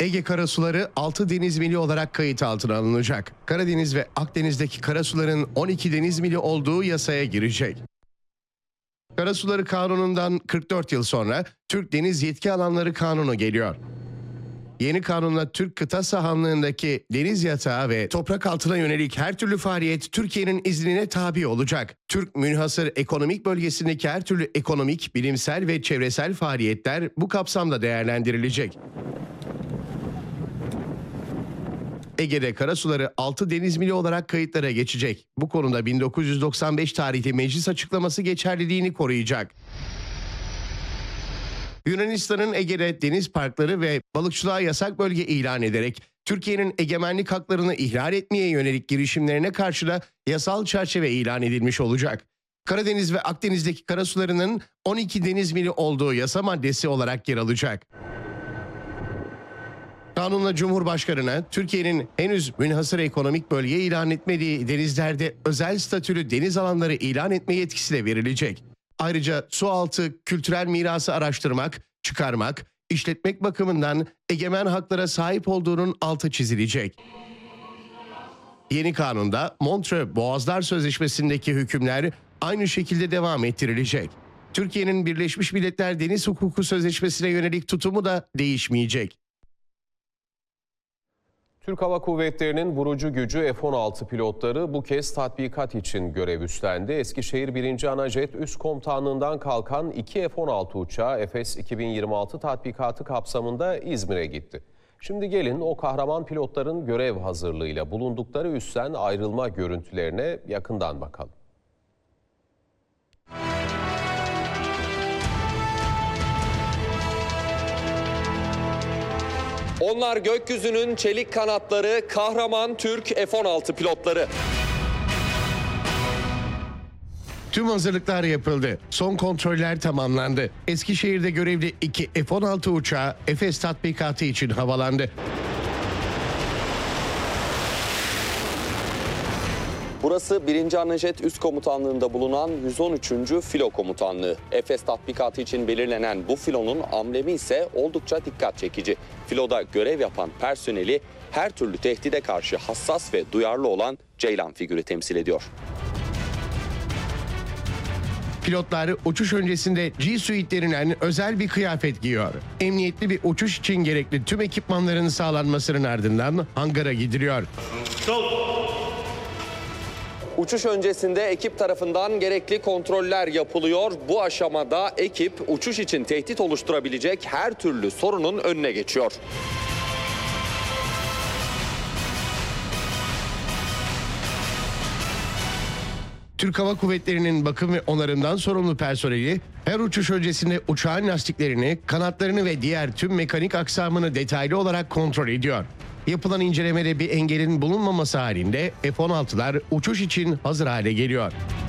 Ege karasuları 6 deniz mili olarak kayıt altına alınacak. Karadeniz ve Akdeniz'deki karasuların 12 deniz mili olduğu yasaya girecek. Karasuları Kanunu'ndan 44 yıl sonra Türk Deniz Yetki Alanları Kanunu geliyor. Yeni kanunla Türk kıta sahanlığındaki deniz yatağı ve toprak altına yönelik her türlü faaliyet Türkiye'nin iznine tabi olacak. Türk münhasır ekonomik bölgesindeki her türlü ekonomik, bilimsel ve çevresel faaliyetler bu kapsamda değerlendirilecek. Ege'de karasuları 6 deniz mili olarak kayıtlara geçecek. Bu konuda 1995 tarihli meclis açıklaması geçerliliğini koruyacak. Yunanistan'ın Ege'de deniz parkları ve balıkçılığa yasak bölge ilan ederek Türkiye'nin egemenlik haklarını ihlal etmeye yönelik girişimlerine karşı da yasal çerçeve ilan edilmiş olacak. Karadeniz ve Akdeniz'deki karasularının 12 deniz mili olduğu yasa maddesi olarak yer alacak. Kanunla Cumhurbaşkanı'na Türkiye'nin henüz münhasır ekonomik bölge ilan etmediği denizlerde özel statülü deniz alanları ilan etme yetkisi de verilecek. Ayrıca sualtı kültürel mirası araştırmak, çıkarmak, işletmek bakımından egemen haklara sahip olduğunun altı çizilecek. Yeni kanunda Montreux Boğazlar Sözleşmesi'ndeki hükümler aynı şekilde devam ettirilecek. Türkiye'nin Birleşmiş Milletler Deniz Hukuku Sözleşmesi'ne yönelik tutumu da değişmeyecek. Türk Hava Kuvvetleri'nin vurucu gücü F-16 pilotları bu kez tatbikat için görev üstlendi. Eskişehir 1. Anajet Üst Komutanlığı'ndan kalkan 2 F-16 uçağı Efes 2026 tatbikatı kapsamında İzmir'e gitti. Şimdi gelin o kahraman pilotların görev hazırlığıyla bulundukları üstten ayrılma görüntülerine yakından bakalım. Onlar gökyüzünün çelik kanatları, kahraman Türk F-16 pilotları. Tüm hazırlıklar yapıldı. Son kontroller tamamlandı. Eskişehir'de görevli 2 F-16 uçağı Efes tatbikatı için havalandı. Burası 1. Anajet Üst Komutanlığı'nda bulunan 113. Filo Komutanlığı. Efes tatbikatı için belirlenen bu filonun amblemi ise oldukça dikkat çekici. Filoda görev yapan personeli her türlü tehdide karşı hassas ve duyarlı olan Ceylan figürü temsil ediyor. Pilotlar uçuş öncesinde G-Suite denilen özel bir kıyafet giyiyor. Emniyetli bir uçuş için gerekli tüm ekipmanların sağlanmasının ardından hangara gidiliyor. Uçuş öncesinde ekip tarafından gerekli kontroller yapılıyor. Bu aşamada ekip uçuş için tehdit oluşturabilecek her türlü sorunun önüne geçiyor. Türk Hava Kuvvetleri'nin bakım ve onarımdan sorumlu personeli her uçuş öncesinde uçağın lastiklerini, kanatlarını ve diğer tüm mekanik aksamını detaylı olarak kontrol ediyor. Yapılan incelemede bir engelin bulunmaması halinde F-16'lar uçuş için hazır hale geliyor.